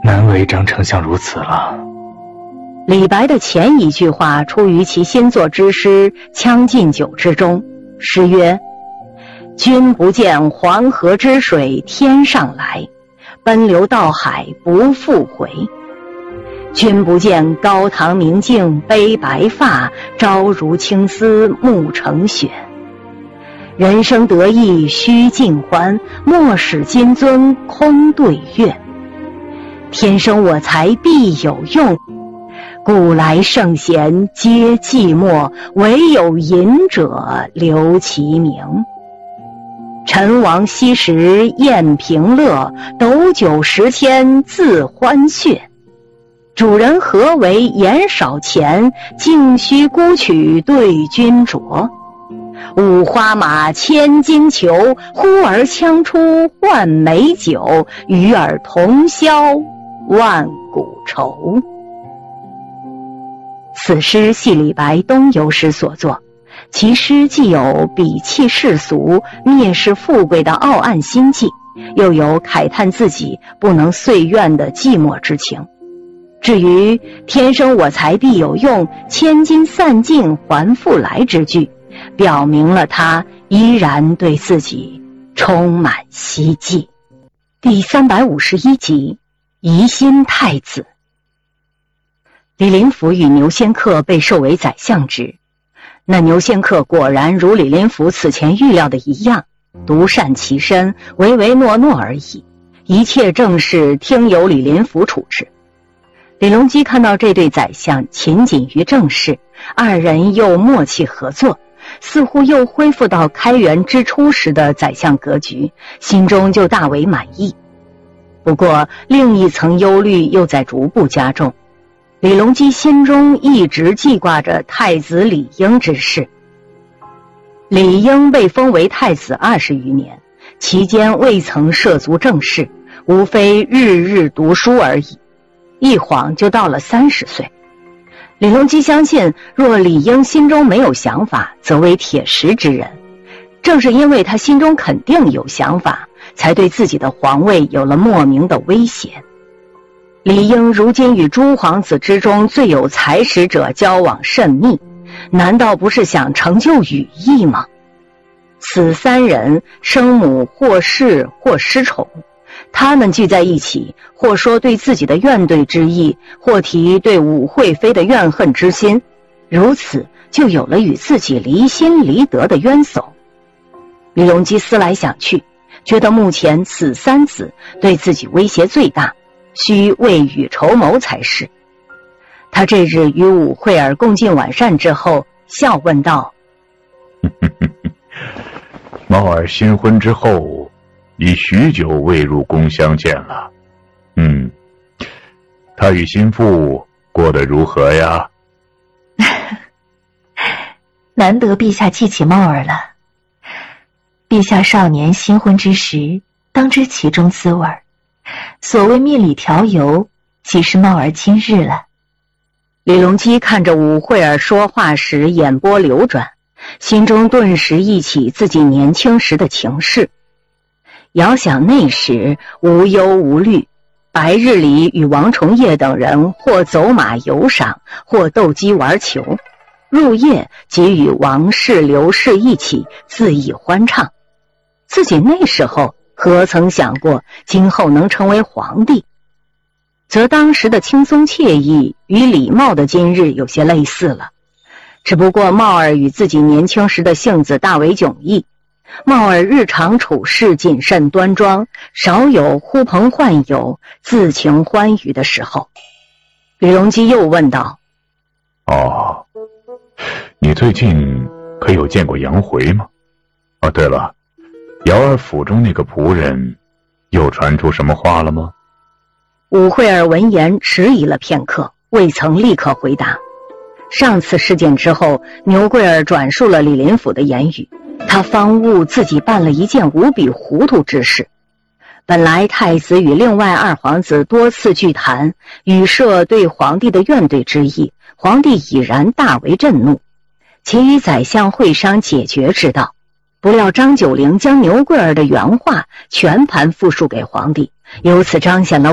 难为张丞相如此了。 李白的前一句话出于其新作之诗《将进酒》之中，诗曰：君不见黄河之水天上来，奔流到海不复回。君不见高堂明镜悲白发，朝如青丝暮成雪。人生得意须尽欢，莫使金樽空对月。天生我材必有用，古来圣贤皆寂寞，惟有饮者留其名。陈王昔时宴平乐，斗酒10天自欢谑。主人何为言少钱，径须沽取对君酌。五花马，千金裘，呼儿将出换美酒，与尔同销万古愁。此诗系李白东游时所作，其诗既有鄙弃世俗、蔑视富贵的傲岸心计，又有慨叹自己不能遂愿的寂寞之情。至于天生我材必有用，千金散尽还复来之句，表明了他依然对自己充满希冀。第351集，疑心太子。李林甫与牛仙客被授为宰相职，那牛仙客果然如李林甫此前预料的一样，独善其身，唯唯诺诺而已，一切政事听由李林甫处置。李隆基看到这对宰相勤谨于政事，二人又默契合作，似乎又恢复到开元之初时的宰相格局，心中就大为满意。不过另一层忧虑又在逐步加重，李隆基心中一直记挂着太子李英之事。李英被封为太子20余年，期间未曾涉足政事，无非日日读书而已，一晃就到了30岁。李隆基相信，若李英心中没有想法，则为铁石之人。正是因为他心中肯定有想法，才对自己的皇位有了莫名的威胁。李英如今与诸皇子之中最有才识者交往甚密，难道不是想成就羽翼吗？此3人生母或侍或失宠，他们聚在一起，或说对自己的怨怼之意，或提对武惠妃的怨恨之心，如此就有了与自己离心离德的冤首。李隆基思来想去，觉得目前此3子对自己威胁最大，需未雨绸缪才是。他这日与武惠儿共进晚膳之后，笑问道： 茂儿新婚之后已许久未入宫相见了，他与心腹过得如何呀？ 难得陛下记起茂儿了。陛下少年新婚之时，当知其中滋味，所谓蜜里调油，即是茂儿今日了。 李隆基看着武惠儿说话时眼波流转，心中顿时忆起自己年轻时的情事。遥想那时无忧无虑，白日里与王崇业等人或走马游赏，或斗鸡玩球，入夜即与王氏刘氏一起恣意欢畅。自己那时候何曾想过今后能成为皇帝，则当时的轻松惬意与李茂的今日有些类似了。只不过茂儿与自己年轻时的性子大为迥异，茂儿日常处事谨慎端庄，少有呼朋唤友、自情欢愉的时候。李隆基又问道： 你最近可有见过杨回吗？对了，姚儿府中那个仆人又传出什么话了吗？ 武惠儿闻言迟疑了片刻，未曾立刻回答。上次事件之后，牛贵儿转述了李林甫的言语，他方悟自己办了一件无比糊涂之事。本来太子与另外2皇子多次聚谈，语涉对皇帝的怨怼之意，皇帝已然大为震怒，其与宰相会商解决之道。不料张九龄将牛贵儿的原话全盘复述给皇帝，由此彰显了